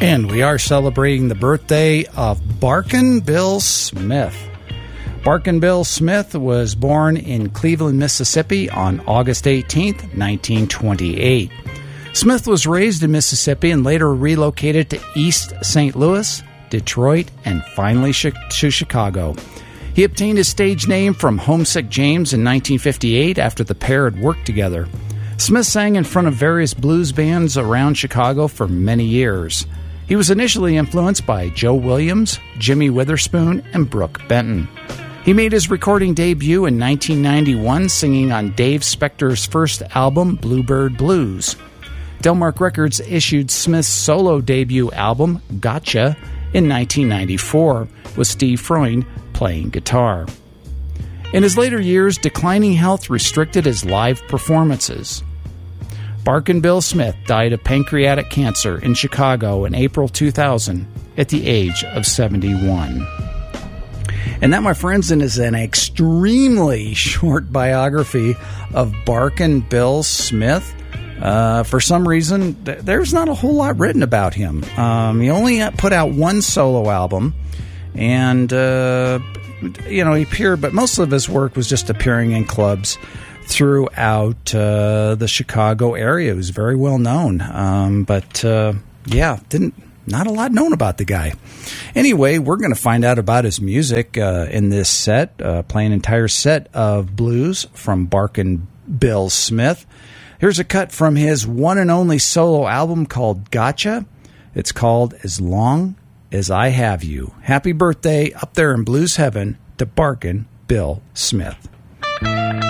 And we are celebrating the birthday of Barkin Bill Smith. Barkin Bill Smith was born in Cleveland, Mississippi on August 18, 1928. Smith was raised in Mississippi and later relocated to East St. Louis, Detroit, and finally to Chicago. He obtained his stage name from Homesick James in 1958 after the pair had worked together. Smith sang in front of various blues bands around Chicago for many years. He was initially influenced by Joe Williams, Jimmy Witherspoon, and Brooke Benton. He made his recording debut in 1991 singing on Dave Spector's first album, Bluebird Blues. Delmark Records issued Smith's solo debut album, Gotcha, in 1994, with Steve Freund playing guitar. In his later years, declining health restricted his live performances. Barkin Bill Smith died of pancreatic cancer in Chicago in April 2000 at the age of 71. And that, my friends, is an extremely short biography of Barkin Bill Smith. For some reason, there's not a whole lot written about him. He only put out one solo album, and he appeared, but most of his work was just appearing in clubs throughout the Chicago area. He was very well known, not a lot known about the guy. Anyway, we're going to find out about his music in this set, play an entire set of blues from Barkin Bill Smith. Here's a cut from his one and only solo album called Gotcha. It's called As Long As I Have You. Happy birthday up there in blues heaven to Barkin Bill Smith.